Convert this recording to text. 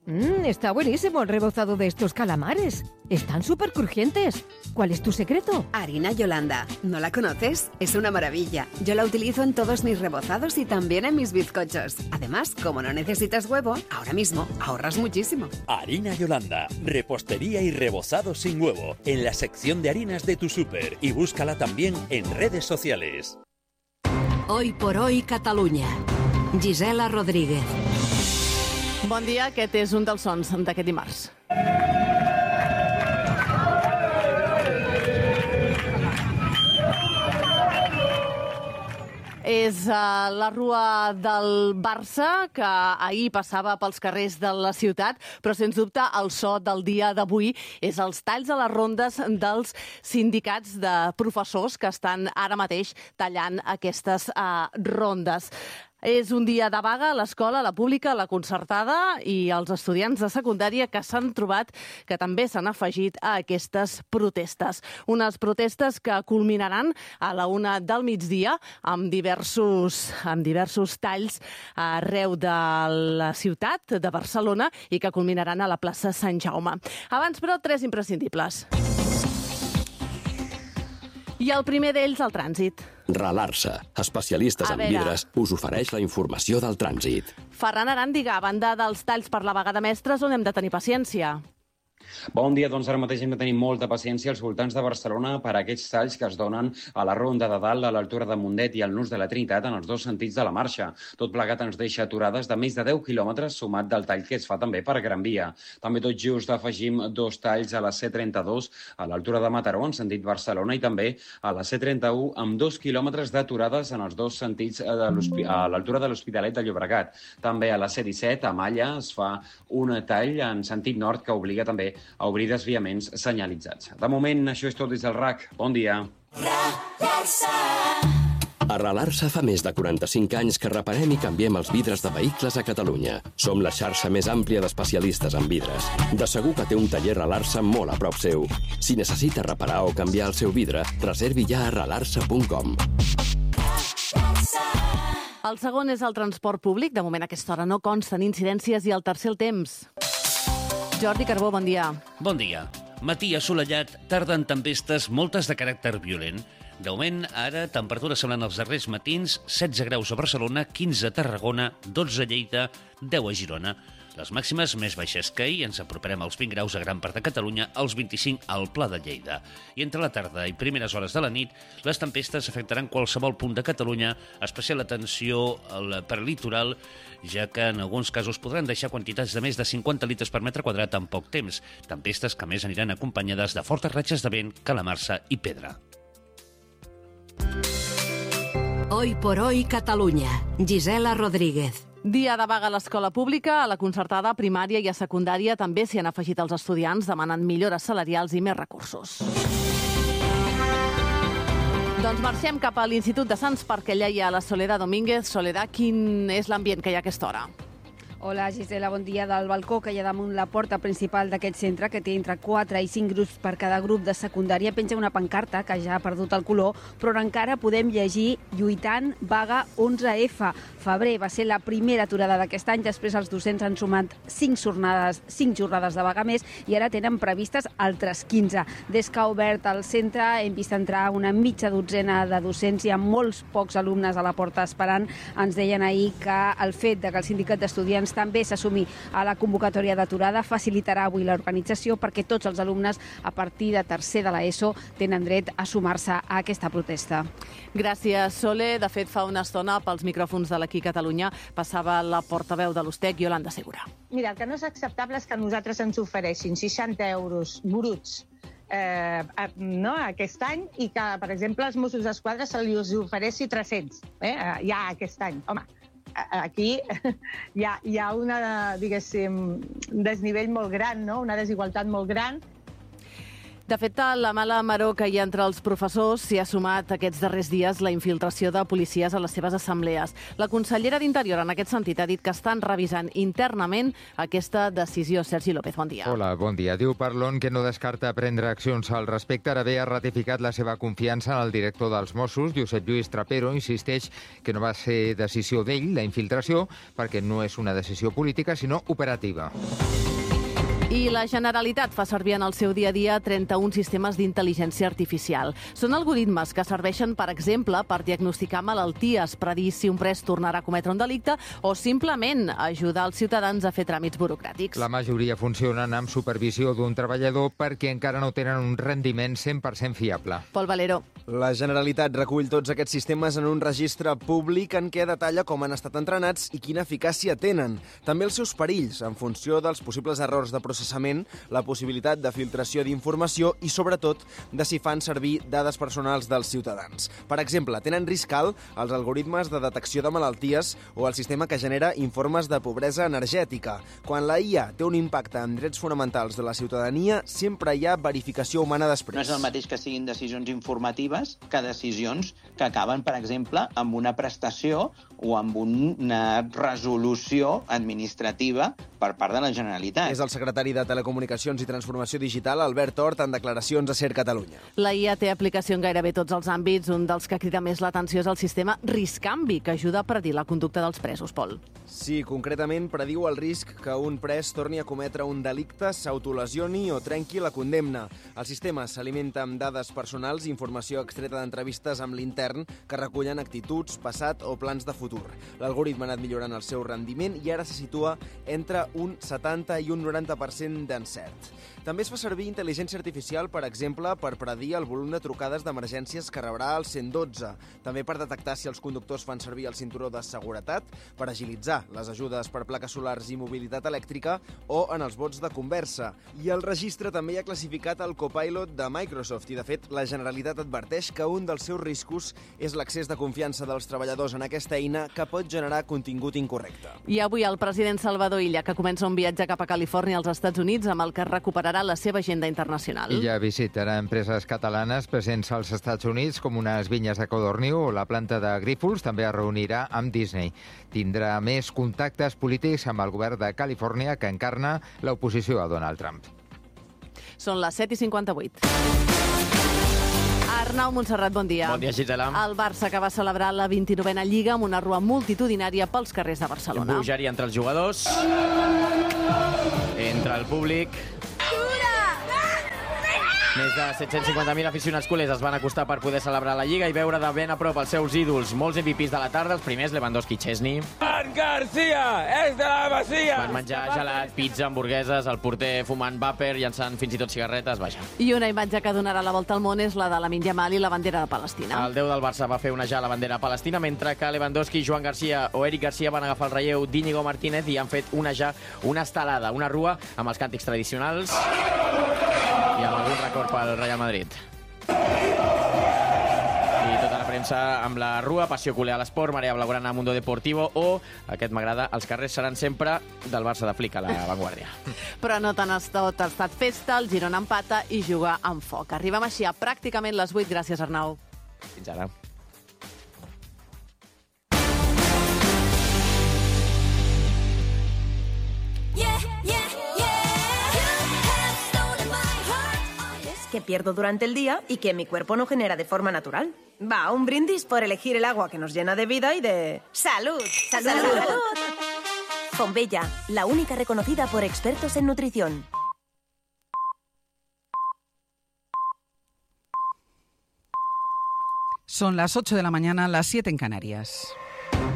Está buenísimo el rebozado de estos calamares. Están súper crujientes. ¿Cuál es tu secreto? Harina Yolanda. ¿No la conoces? Es una maravilla. Yo la utilizo en todos mis rebozados y también en mis bizcochos. Además, como no necesitas huevo, ahora mismo ahorras muchísimo. Harina Yolanda. Repostería y rebozado sin huevo. En la sección de harinas de tu súper. Y búscala también en redes sociales. Hoy por hoy, Catalunya. Gisela Rodríguez. Bon dia, aquest és un dels sons d'aquest dimarts. És la rua del Barça, que ahir passava pels carrers de la ciutat, però sens dubte el so del dia d'avui és els talls a les rondes dels sindicats de professors que estan ara mateix tallant aquestes rondes. És un dia de vaga a l'escola, a la pública, a la concertada, i els estudiants de secundària que s'han trobat que també s'han afegit a aquestes protestes. Unes protestes que culminaran a la 1 del migdia amb diversos talls arreu de la ciutat de Barcelona i que culminaran a la plaça Sant Jaume. Abans, però, 3 imprescindibles. I el primer d'ells, el trànsit. Relar-se, especialistes en vidres, us ofereix la informació del trànsit. Ferran Aràndiga, a banda dels talls per la vaga de mestres, on hem de tenir paciència? Bon dia, doncs ara mateix hem de tenir molta paciència als voltants de Barcelona per a aquests talls que es donen a la ronda de dalt, a l'altura de Mundet i al Nus de la Trinitat en els 2 sentits de la marxa. Tot plegat ens deixa aturades de més de 10 quilòmetres sumat del tall que es fa també per Gran Via. També tot just afegim 2 talls a la C32 a l'altura de Mataró en sentit Barcelona i també a la C31 amb 2 quilòmetres d'aturades en els 2 sentits a l'altura de l'Hospitalet de Llobregat. També a la C17 a Malla es fa un tall en sentit nord que obliga també a obrir desviaments senyalitzats. De moment, això és tot des del RAC. Bon dia. A Relar-se fa més de 45 anys que reparem i canviem els vidres de vehicles a Catalunya. Som la xarxa més àmplia d'especialistes en vidres. De segur que té un taller Relar-se molt a prop seu. Si necessita reparar o canviar el seu vidre, reservi ja a relarse.com. El segon és el transport públic. De moment a aquesta hora no consten incidències i el tercer el temps. Jordi Carbó, bon dia. Bon dia. Matí assolellat, tarda en tempestes, moltes de caràcter violent. De moment, ara, temperatures semblant als darrers matins, 16 graus a Barcelona, 15 a Tarragona, 12 a Lleida, 10 a Girona. Les màximes més baixes que ahir, ens aproparem als 20 graus a gran part de Catalunya, als 25 al Pla de Lleida. I entre la tarda i primeres hores de la nit, les tempestes afectaran qualsevol punt de Catalunya, especial atenció per litoral, ja que en alguns casos podran deixar quantitats de més de 50 litres per metre quadrat en poc temps. Tempestes que més aniran acompanyades de fortes ratxes de vent, calamarsa i pedra. Hoy por hoy, Catalunya. Gisela Rodríguez. Dia de vaga a l'escola pública, a la concertada, primària i a secundària també s'hi han afegit els estudiants demanant millores salarials i més recursos. Doncs marxem cap a l'Institut de Sants perquè allà hi ha la Soledad Domínguez. Soledad, quin és l'ambient que hi ha a aquesta hora? Hola, Gisela, bon dia. Del balcó que hi ha damunt la porta principal d'aquest centre, que té entre 4 i 5 grups per cada grup de secundària, penja una pancarta que ja ha perdut el color, però encara podem llegir lluitant vaga 11F. Febrer va ser la primera aturada d'aquest any, després els docents han sumat 5 jornades de vaga més i ara tenen previstes altres 15. Des que ha obert el centre hem vist entrar una mitja dotzena de docents i amb molts pocs alumnes a la porta esperant. Ens deien ahir que el fet de que el sindicat d'estudiants també s'assumi a la convocatòria d'aturada facilitarà avui l'organització perquè tots els alumnes a partir de tercer de l'ESO tenen dret a sumar-se a aquesta protesta. Gràcies, Sole. De fet, fa una estona pels micròfons de l'Aquí Catalunya passava la portaveu de l'USTEC, Yolanda Segura. Mira, el que no és acceptable és que a nosaltres ens ofereixin 60 euros bruts aquest any i que, per exemple, als Mossos d'Esquadra se li ofereixi 300 ja aquest any. Home, aquí hi ha una, diguéssim, un desnivell molt gran, no? Una desigualtat molt gran. De fet, la mala maror que hi ha entre els professors s'hi ha sumat aquests darrers dies la infiltració de policies a les seves assemblees. La consellera d'Interior, en aquest sentit, ha dit que estan revisant internament aquesta decisió. Sergi López, bon dia. Hola, bon dia. Diu Parlon que no descarta prendre accions al respecte. Ara bé, ha ratificat la seva confiança en el director dels Mossos, Josep Lluís Trapero. Insisteix que no va ser decisió d'ell, la infiltració, perquè no és una decisió política, sinó operativa. I la Generalitat fa servir en el seu dia a dia 31 sistemes d'intel·ligència artificial. Són algoritmes que serveixen, per exemple, per diagnosticar malalties, predir si un pres tornarà a cometre un delicte o simplement ajudar els ciutadans a fer tràmits burocràtics. La majoria funcionen amb supervisió d'un treballador perquè encara no tenen un rendiment 100% fiable. Pol Valero. La Generalitat recull tots aquests sistemes en un registre públic en què detalla com han estat entrenats i quina eficàcia tenen. També els seus perills, en funció dels possibles errors de processament, la possibilitat de filtració d'informació i, sobretot, de si fan servir dades personals dels ciutadans. Per exemple, tenen risc alt els algoritmes de detecció de malalties o el sistema que genera informes de pobresa energètica. Quan la IA té un impacte en drets fonamentals de la ciutadania, sempre hi ha verificació humana després. No és el mateix que siguin decisions informatives que decisions que acaben, per exemple, amb una prestació o amb una resolució administrativa per part de la Generalitat. És el secretari de Telecomunicacions i Transformació Digital, Albert Hort, en declaracions a SER Catalunya. La IA té aplicació en gairebé tots els àmbits. Un dels que crida més l'atenció és el sistema Riscanvi, que ajuda a predir la conducta dels presos, Pol. Sí, concretament prediu el risc que un pres torni a cometre un delicte, s'autolesioni o trenqui la condemna. El sistema s'alimenta amb dades personals i informació extreta d'entrevistes amb l'intern que recullen actituds, passat o plans de futur. L'algoritme ha anat millorant el seu rendiment i ara se situa entre un 70 i un 90% d'encert. També es fa servir intel·ligència artificial, per exemple, per predir el volum de trucades d'emergències que rebrà el 112. També per detectar si els conductors fan servir el cinturó de seguretat, per agilitzar les ajudes per plaques solars i mobilitat elèctrica o en els bots de conversa. I el registre també hi ha classificat el Copilot de Microsoft i, de fet, la Generalitat adverteix que un dels seus riscos és l'accés de confiança dels treballadors en aquesta eina que pot generar contingut incorrecte. I avui el president Salvador Illa, que comença un viatge cap a Califòrnia als Estats Units amb el que recuperarà la seva agenda internacional. Illa visitarà empreses catalanes presents als Estats Units com unes vinyes de Codorniu o la planta de Grífols. També es reunirà amb Disney. Tindrà més contactes polítics amb el govern de Califòrnia que encarna l'oposició a Donald Trump. Són les 7:58. Arnau Montserrat, bon dia. Bon dia, Gisela. El Barça, que va celebrar la 29a Lliga amb una rua multitudinària pels carrers de Barcelona. Bogeria entre els jugadors, entre el públic. Més de 750.000 aficionats culers es van acostar per poder celebrar la Lliga i veure de ben a prop els seus ídols. Molts MVPs de la tarda, els primers, Lewandowski i Chesney. García, és de la Masia! Van menjar gelat, pizza, hamburgueses, el porter fumant vàper, llançant fins i tot cigarretes, vaja. I una imatge que donarà la volta al món és la de Lamine Yamal i la bandera de Palestina. El 10 del Barça va fer onejar la bandera palestina, mentre que Lewandowski, Joan Garcia o Eric Garcia van agafar el relleu d'Íñigo Martínez i han fet onejar una estelada, una rua amb els càntics tradicionals i amb algun record pel Real Madrid. I tota la premsa amb la rua, passió culer a l'esport, marea blaugrana a Mundo Deportivo o, aquest m'agrada, els carrers seran sempre del Barça de Flick a la Vanguardia. Però no tant ha estat festa, el Girona empata i juga amb foc. Arribem així a pràcticament les 8. Gràcies, Arnau. Fins ara. Que pierdo durante el día y que mi cuerpo no genera de forma natural. Va, un brindis por elegir el agua que nos llena de vida y de... ¡Salud! ¡Salud! ¡Salud! ¡Salud! Fonbella, la única reconocida por expertos en nutrición. Son las 8 de la mañana, las 7 en Canarias.